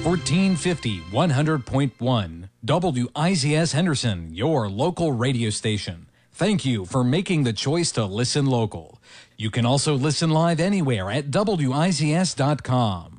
1450 100.1 WIZS Henderson, your local radio station. Thank you for making the choice to listen local. You can also listen live anywhere at WIZS.com.